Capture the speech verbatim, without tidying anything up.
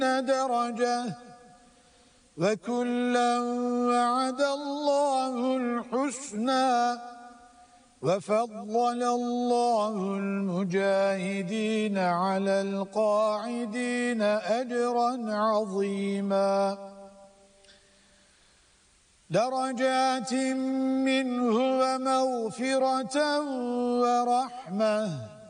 درجة وكلا وعد الله الحسنى وفضل الله المجاهدين على القاعدين أجرا عظيما درجات منه ومغفرة ورحمة